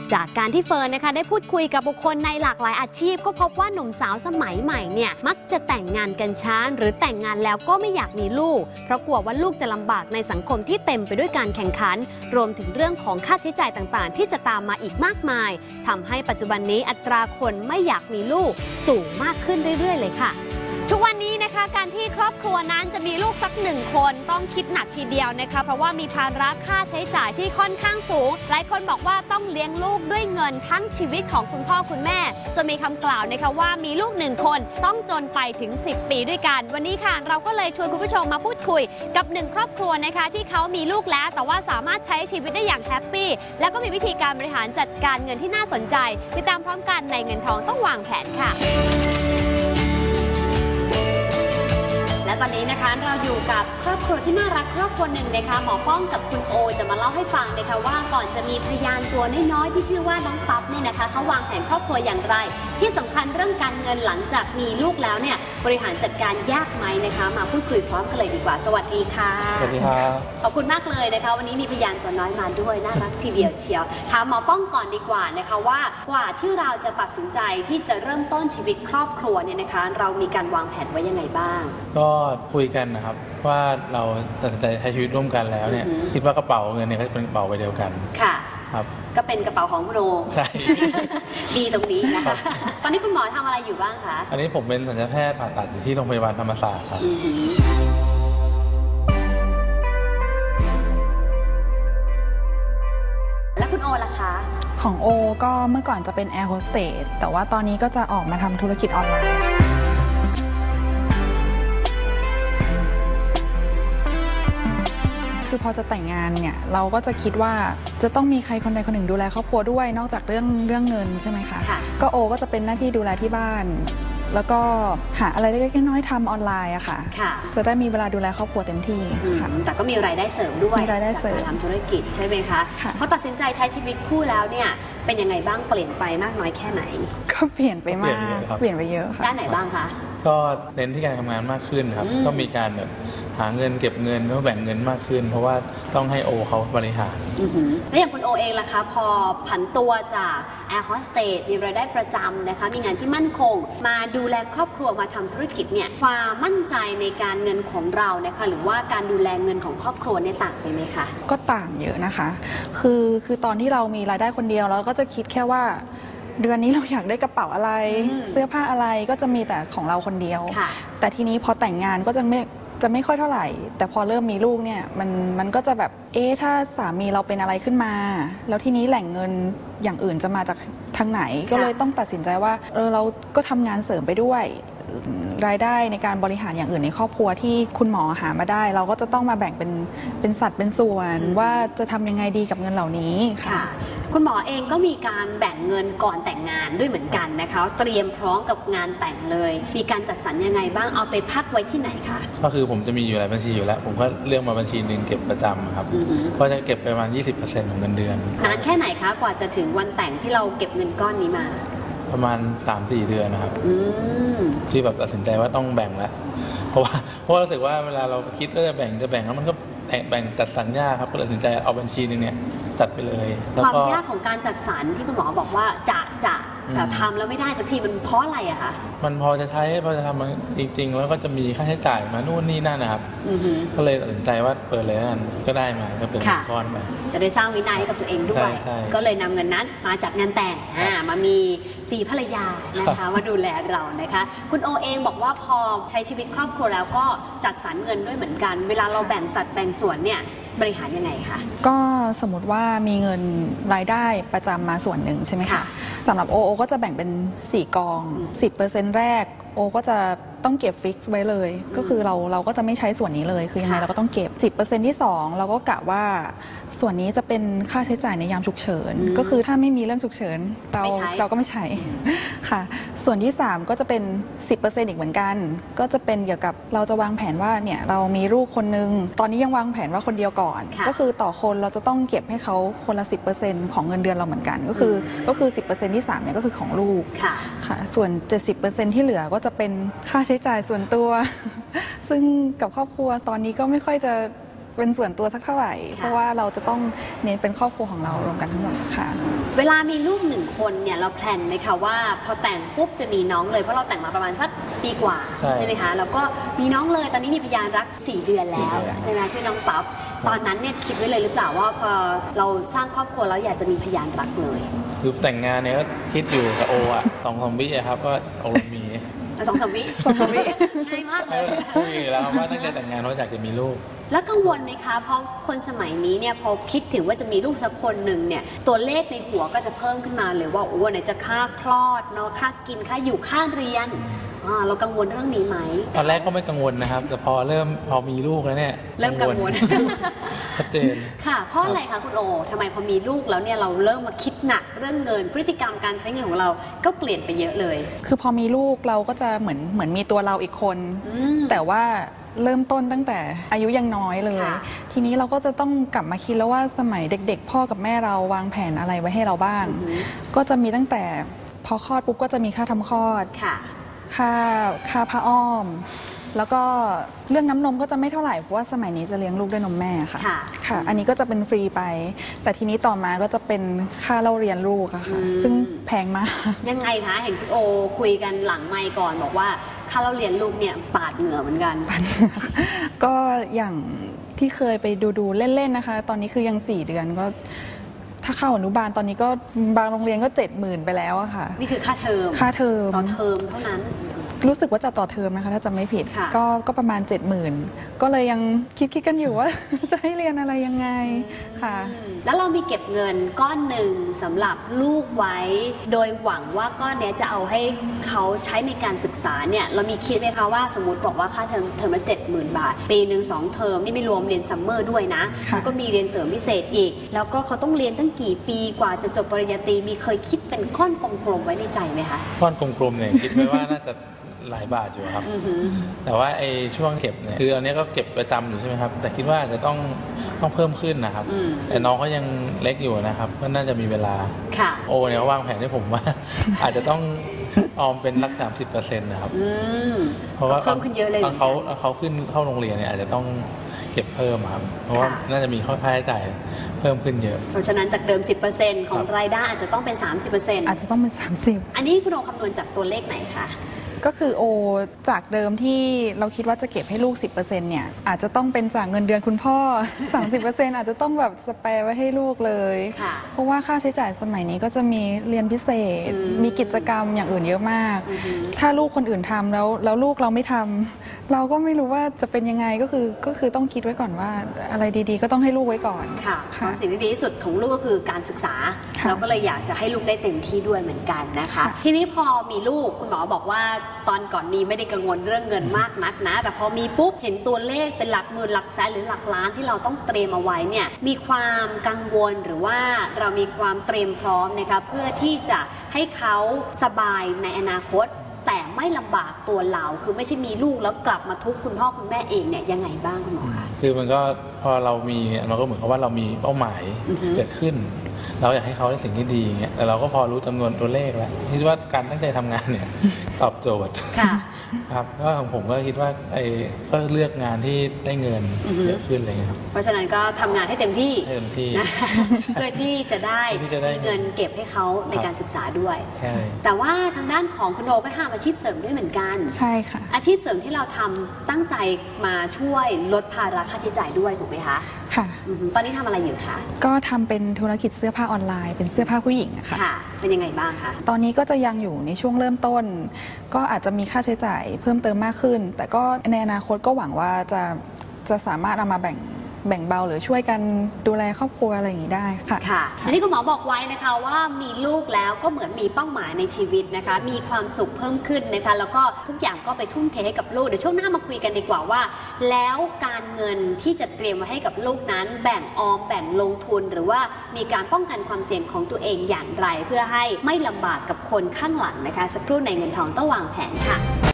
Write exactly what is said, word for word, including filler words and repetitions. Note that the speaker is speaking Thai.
จากการที่เฟิร์นนะคะได้พูดคุยกับบุคคลในหลากหลายอาชีพก็พบว่าหนุ่มสาวสมัยใหม่เนี่ยมักจะแต่งงานกันช้าหรือแต่งงานแล้วก็ไม่อยากมีลูกเพราะกลัวว่าลูกจะลำบากในสังคมที่เต็มไปด้วยการแข่งขันรวมถึงเรื่องของค่าใช้จ่ายต่างๆที่จะตามมาอีกมากมายทำให้ปัจจุบันนี้อัตราคนไม่อยากมีลูกสูงมากขึ้นเรื่อยๆเลยค่ะทุกวันนี้นะคะการที่ครอบครัวนั้นจะมีลูกสักหนึ่งคนต้องคิดหนักทีเดียวนะคะเพราะว่ามีภาระค่าใช้จ่ายที่ค่อนข้างสูงหลายคนบอกว่าต้องเลี้ยงลูกด้วยเงินทั้งชีวิตของคุณพ่อคุณแม่จะมีคำกล่าวนะคะว่ามีลูกหนึ่งคนต้องจนไปถึงสิบปีด้วยกันวันนี้ค่ะเราก็เลยชวนคุณผู้ชมมาพูดคุยกับหนึ่งครอบครัวนะคะที่เขามีลูกแล้วแต่ว่าสามารถใช้ชีวิตได้อย่างแฮปปี้แล้วก็มีวิธีการบริหารจัดการเงินที่น่าสนใจติดตามพร้อมกันในเงินทองต้องวางแผนค่ะและตอนนี้นะคะเราอยู่กับครอบครัวที่น่ารักครอบครัวหนึ่งนะคะหมอป้องกับคุณโอจะมาเล่าให้ฟังนะคะว่าก่อนจะมีพยานตัวน้อยๆที่ชื่อว่าน้องปั๊บเนี่ยนะคะเขาวางแผนครอบครัวอย่างไรที่สำคัญเรื่องการเงินหลังจากมีลูกแล้วเนี่ยบริหารจัดการยากไหมนะคะมาพูดคุยพร้อมกันเลยดีกว่าสวัสดีค่ะสวัสดีครับขอบคุณมากเลยนะคะวันนี้มีพยานตัวน้อยมาด้วยน่ารักทีเดียวเชียวถามหมอป้องก่อนดีกว่านะคะว่ากว่าที่เราจะตัดสินใจที่จะเริ่มต้นชีวิตครอบครัวเนี่ยนะคะเรามีการวางแผนไว้ยังไงบ้างก็คุยกันนะครับว่าเราตัดสินใจใช้ชีวิตร่วมกันแล้วเนี่ยคิดว่ากระเป๋าเงินเนี่ยก็เป็นกระเป๋าใบเดียวกันค่ะครับก็เป็นกระเป๋าของคุณโอใช่ดีตรงนี้นะคะตอนนี้คุณหมอทำอะไรอยู่บ้างคะอันนี้ผมเป็นศัลยแพทย์ผ่าตัดอยู่ที่โรงพยาบาลธรรมศาสตร์ครับแล้วคุณโอล่ะคะของโอก็เมื่อก่อนจะเป็นแอร์โฮสเตสแต่ว่าตอนนี้ก็จะออกมาทำธุรกิจออนไลน์คือพอจะแต่งงานเนี่ยเราก็จะคิดว่าจะต้องมีใครคนใดคนหนึ่งดูแลครอบครัวด้วยนอกจากเรื่องเรื่องเงินใช่ไหมคะก็โอก็จะเป็นหน้าที่ดูแลที่บ้านแล้วก็หาอะไรเล็กๆน้อยๆทำออนไลน์อะค่ะจะได้มีเวลาดูแลครอบครัวเต็มที่แต่ก็มีรายได้เสริมด้วยมีรายได้เสริมทำธุรกิจใช่ไหมคะพอตัดสินใจใช้ชีวิตคู่แล้วเนี่ยเป็นยังไงบ้างเปลี่ยนไปมากน้อยแค่ไหนก็เปลี่ยนไปมากเปลี่ยนไปเยอะค่ะด้านไหนบ้างคะก็เน้นที่การทำงานมากขึ้นครับก็มีการแบบหาเงินเก็บเงินแล้วแบ่งเงินมากขึ้นเพราะว่าต้องให้โอเขาบริหารแล้วอย่างคุณโอเองล่ะคะพอผันตัวจากแอร์โฮสเตสมีรายได้ประจำนะคะมีงานที่มั่นคงมาดูแลครอบครัวมาทำธุรกิจเนี่ยความมั่นใจในการเงินของเรานะคะหรือว่าการดูแลเงินของครอบครัวเนี่ยต่างไปไหมคะก็ต่างเยอะนะคะคือคือตอนที่เรามีรายได้คนเดียวเราก็จะคิดแค่ว่าเดือนนี้เราอยากได้กระเป๋าอะไรเสื้อผ้าอะไรก็จะมีแต่ของเราคนเดียวแต่ทีนี้พอแต่งงานก็จะไม่จะไม่ค่อยเท่าไหร่แต่พอเริ่มมีลูกเนี่ยมันมันก็จะแบบเอ๊ะถ้าสามีเราเป็นอะไรขึ้นมาแล้วทีนี้แหล่งเงินอย่างอื่นจะมาจากทางไหนก็เลยต้องตัดสินใจว่าเออเราก็ทำงานเสริมไปด้วยรายได้ในการบริหารอย่างอื่นในครอบครัวที่คุณหมอหามาได้เราก็จะต้องมาแบ่งเป็นเป็นสัดเป็นส่วนว่าจะทำยังไงดีกับเงินเหล่านี้ค่ะคุณหมอเองก็มีการแบ่งเงินก่อนแต่งงานด้วยเหมือนกันนะคะเตรียมพร้อมกับงานแต่งเลยมีการจัดสรรยังไงบ้างเอาไปพักไว้ที่ไหนคะก็คือผมจะมีอยู่หลายบัญชีอยู่แล้วผมก็เลือกมาบัญชีหนึ่งเก็บประจำครับก็จะเก็บประมาณ ยี่สิบเปอร์เซ็นต์ ของเงินเดือนนานแค่ไหนคะกว่าจะถึงวันแต่งที่เราเก็บเงินก้อนนี้มาประมาณ สามถึงสี่ เดือนนะครับที่แบบตัดสินใจว่าต้องแบ่งแล้วเพราะว่าเพราะรู้สึกว่าเวลาเราคิดว่าจะแบ่งจะแบ่งแล้วมันก็แบ่งจัดสรรยากครับก็ตัดสินใจเอาบัญชีนึงเนี่ยจัดไปเลยความยากของการจัดสรรที่คุณหมอบอกว่าจะจะแต่ทำแล้วไม่ได้สักทีมันเพราะอะไรอะคะมันพอจะใช้พอจะทำมันจริงๆแล้วก็จะมีค่าใช้จ่ายมานู่นนี่นั่นนะครับก็เลยตัดสินใจว่าเปิดเลยนั่นก็ได้มาก็เป็นก้อนมาจะได้สร้างวินัยให้กับตัวเองด้วยก็เลยนำเงินนั้นมาจัดงานแต่งมามีสี่ภรรยานะคะมาดูแลเรานะคะคุณโอเองบอกว่าพอใช้ชีวิตครอบครัวแล้วก็จัดสรรเงินด้วยเหมือนกันเวลาเราแบ่งสัดแบ่งส่วนเนี่ยบริหารยังไงคะก็สมมติว่ามีเงินรายได้ประจำมาส่วนหนึ่งใช่ไหมคะสำหรับโอโอก็จะแบ่งเป็นสี่กอง สิบเปอร์เซ็นต์ แรกโอก็จะต้องเก็บฟิกซ์ไว้เลยก็คือเราเราก็จะไม่ใช้ส่วนนี้เลยคือยังไงเราก็ต้องเก็บ สิบเปอร์เซ็นต์ ที่สองเราก็กะว่าส่วนนี้จะเป็นค่าใช้จ่ายในยามฉุกเฉินก็คือถ้าไม่มีเรื่องฉุกเฉินเราเราก็ไม่ใช้ค่ะส่วนที่สามก็จะเป็น สิบเปอร์เซ็นต์ อีกเหมือนกันก็จะเป็นเกี่ยวกับเราจะวางแผนว่าเนี่ยเรามีลูกคนนึงตอนนี้ยังวางแผนว่าคนเดียวก่อนก็คือต่อคนเราจะต้องเก็บให้เขาคนละ สิบเปอร์เซ็นต์ ของเงินเดือนเราเหมือนกันก็คือก็คือ สิบเปอร์เซ็นต์ ที่สามเนี่ยก็คือของลูกค่ะส่วน เจ็ดสิบเปอร์เซ็นต์ ที่เหลือก็จะเป็นค่าใช้จ่ายส่วนตัวซึ่งกับครอบครัวตอนนี้ก็ไม่ค่อยจะเป็นส่วนตัวสักเท่าไหร่เพราะว่าเราจะต้องเน้นเป็นครอบครัวของเรารวมกันทั้งหมดค่ะเวลามีลูกหนึ่งคนเนี่ยเราแพลนไหมคะว่าพอแต่งปุ๊บจะมีน้องเลยเพราะเราแต่งมาประมาณสักปีกว่าใช่ไหมคะแล้วก็มีน้องเลยตอนนี้มีพยานรักสี่เดือนแล้วใช่ไหมชื่อน้องปั๊บตอนนั้นเนี่ยคิดไว้เลยหรือเปล่าว่าพอเราสร้างครอบครัวแล้วอยากจะมีพยานรักเลยคือแต่งงานเนี่ยก็คิดอยู่กับโออ่ะสองสามวิครับก็โอมีสองสามวิสองสามวิง่ายมากเลยคุยแล้วว่าตั้งแต่แต่งงานเขาอยากจะมีลูกแล้วกังวลไหมคะเพราะคนสมัยนี้เนี่ยพอคิดถึงว่าจะมีลูกสักคนหนึ่งเนี่ยตัวเลขในหัวก็จะเพิ่มขึ้นมาเลยว่าโอ้ไหนจะค่าคลอดเนาะค่ากินค่าอยู่ค่าเรียนเรากังวลเรื่องนี้ไหมตอนแรกก็ไม่กังวลนะครับแต่พอเริ่มพอมีลูกแล้วเนี่ยเริ่มกังวลชัดเจนค่ะเพราะอะไรคะคุณโอทำไมพอมีลูกแล้วเนี่ยเราเริ่มมาคิดหนักเรื่องเงินพฤติกรรมการใช้เงินของเราก็เปลี่ยนไปเยอะเลยคือพอมีลูกเราก็จะเหมือนเหมือนมีตัวเราอีกคนแต่ว่าเริ่มต้นตั้งแต่อายุยังน้อยเลยทีนี้เราก็จะต้องกลับมาคิดแล้วว่าสมัยเด็กๆพ่อกับแม่เราวางแผนอะไรไว้ให้เราบ้างก็จะมีตั้งแต่พอคลอดปุ๊บก็จะมีค่าทำคลอดค่าค่าผ้าอ้อมแล้วก็เรื่องน้ำนมก็จะไม่เท่าไหร่เพราะว่าสมัยนี้จะเลี้ยงลูกด้วยนมแม่ค่ะค่ะอันนี้ก็จะเป็นฟรีไปแต่ทีนี้ต่อมาก็จะเป็นค่าเล่าเรียนลูกค่ะซึ่งแพงมากยังไงคะเห็นคุณโอคุยกันหลังไมค์ก่อนบอกว่าค่าเล่าเรียนลูกเนี่ยปาดเหงื่อเหมือนกันก็อย่างที่เคยไปดูดูเล่นๆนะคะตอนนี้คือยังสี่เดือนก็ถ้าเข้าอนุบาลตอนนี้ก็บางโรงเรียนก็เจ็ดหมื่นไปแล้วอะค่ะนี่คือค่าเทอมค่าเทอมต่อเทอมเท่านั้นรู้สึกว่าจะต่อเทอมนะคะถ้าจำไม่ผิดก็ก็ประมาณ เจ็ดหมื่น ก็เลยยังคิดคิดกันอยู่ว่าจะให้เรียนอะไรยังไงค่ะแล้วเรามีเก็บเงินก้อนหนึ่งสำหรับลูกไว้โดยหวังว่าก้อนนี้จะเอาให้เขาใช้ในการศึกษาเนี่ยเรามีคิดไหมคะว่าสมมติบอกว่าค่าเทอมเทอมละเจ็ดหมื่นบาทปีหนึ่งสองเทอมนี่ไม่รวมเรียนซัมเมอร์ด้วยนะแล้วก็มีเรียนเสริมพิเศษอีกแล้วก็เขาต้องเรียนตั้งกี่ปีกว่าจะจบปริญญาตรีมีเคยคิดเป็นก้อนกลมๆไว้ในใจไหมคะก้อนกลมๆเนี่ยคิดไว้ว่าน่าจะหลายบาทอยู่ครับแต่ว่าไอ้ช่วงเก็บเนี่ยคืออันนี้ก็เก็บประจำอยู่ใช่ไหมครับแต่คิดว่าจะต้องต้องเพิ่มขึ้นนะครับแต่น้องเขายังเล็กอยู่นะครับก็น่าจะมีเวลาโอเนี่ยวางแผนให้ผมว่าอาจจะต้องออมเป็นรักสามสิบเปอร์เซ็นต์นะครับเพราะว่าเพิ่มขึ้นเยอะเลยเขาเขาขึ้นเข้าโรงเรียนเนี่ยอาจจะต้องเก็บเพิ่มครับเพราะว่าน่าจะมีค่าใช้จ่ายเพิ่มขึ้นเยอะเพราะฉะนั้นจากเดิม สิบเปอร์เซ็นต์ ของรายได้อาจจะต้องเป็น สามสิบเปอร์เซ็นต์อาจจะต้องเป็นสามสิบอันนี้คุณโอคำนวณจากตัวเลขไหนคะก็คือโอจากเดิมที่เราคิดว่าจะเก็บให้ลูก สิบเปอร์เซ็นต์ เนี่ยอาจจะต้องเป็นจากเงินเดือนคุณพ่อ สามสิบเปอร์เซ็นต์ อาจจะต้องแบบสเปร์ไว้ให้ลูกเลยเพราะว่าค่าใช้จ่ายสมัยนี้ก็จะมีเรียนพิเศษมีกิจกรรมอย่างอื่นเยอะมากถ้าลูกคนอื่นทำแล้วแล้วลูกเราไม่ทำเราก็ไม่รู้ว่าจะเป็นยังไงก็คือก็คือต้องคิดไว้ก่อนว่าอะไรดีๆก็ต้องให้ลูกไว้ก่อนค่ะสิ่งที่ดีที่สุดของลูกก็คือการศึกษาเราก็เลยอยากจะให้ลูกได้เต็มที่ด้วยเหมือนกันนะคะทีนี้พอมีลูกคุณหมอบอกว่าตอนก่อนมีไม่ได้กังวลเรื่องเงินมากนักนะแต่พอมีปุ๊บเห็นตัวเลขเป็นหลักหมื่นหลักแสนหรือหลักล้านที่เราต้องเตรียมเอาไว้เนี่ยมีความกังวลหรือว่าเรามีความเตรียมพร้อมนะคะเพื่อที่จะให้เขาสบายในอนาคตแต่ไม่ลำบากตัวเราคือไม่ใช่มีลูกแล้วกลับมาทุกข์คุณพ่อคุณแม่เองเนี่ยยังไงบ้างคุณหมอคะคือมันก็พอเรามีเราก็เหมือนกับว่าเรามีเป้าหมายเกิดขึ้นเราอยากให้เขาได้สิ่งที่ดีเงี้ยแต่เราก็พอรู้จำนวนตัวเลขแล้วคิดว่าการตั้งใจทำงานเนี่ยตอบโจทย์ครับก็ของผมก็คิดว่าไอ้ก็เลือกงานที่ได้เงินเยอะขึ้นอะไรเงี้ยครับเพราะฉะนั้นก็ทำงานให้เต็มที่เต็มที่เพื่อที่จะได้มีเงินเก็บให้เขาในการศึกษาด้วยใช่แต่ว่าทางด้านของคุณโอก็ทำอาชีพเสริมด้วยเหมือนกันใช่ค่ะอาชีพเสริมที่เราทำตั้งใจมาช่วยลดภาระค่าใช้จ่ายด้วยถูกไหมคะค่ะตอนนี้ทำอะไรอยู่คะก็ทำเป็นธุรกิจเสื้อผ้าออนไลน์เป็นเสื้อผ้าผู้หญิงอะค่ะค่ะเป็นยังไงบ้างคะตอนนี้ก็จะยังอยู่ในช่วงเริ่มต้นก็อาจจะมีค่าใช้จ่ายเพิ่มเติมมากขึ้นแต่ก็ในอนาคตก็หวังว่าจะจะสามารถเอามาแบ่งแบ่งเบาหรือช่วยกันดูแลครอบครัวอะไรอย่างนี้ได้ค่ะค่ะอันนี้คุณหมอบอกไว้นะคะว่ามีลูกแล้วก็เหมือนมีเป้าหมายในชีวิตนะคะมีความสุขเพิ่มขึ้นนะคะแล้วก็ทุกอย่างก็ไปทุ่มเทให้กับลูกเดี๋ยวช่วงหน้ามาคุยกันดีกว่าว่าแล้วการเงินที่จะเตรียมไว้ให้กับลูกนั้นแบ่งออมแบ่งลงทุนหรือว่ามีการป้องกันความเสี่ยงของตัวเองอย่างไรเพื่อให้ไม่ลำบากกับคนข้างหลังนะคะสักครู่ในเงินทองต้องวางแผนค่ะ